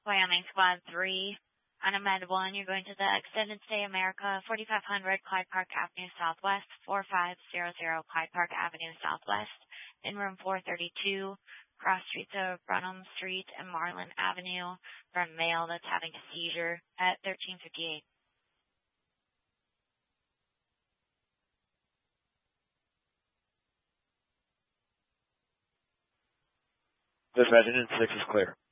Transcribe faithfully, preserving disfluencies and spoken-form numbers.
Wyoming Squad three. On a Med one, you're going to the Extended Stay America, forty-five hundred Clyde Park Avenue Southwest, forty-five hundred Clyde Park Avenue Southwest, in room four thirty-two, cross streets of Brunham Street and Marlin Avenue, for a male that's having a seizure at thirteen fifty-eight. This resident six is clear.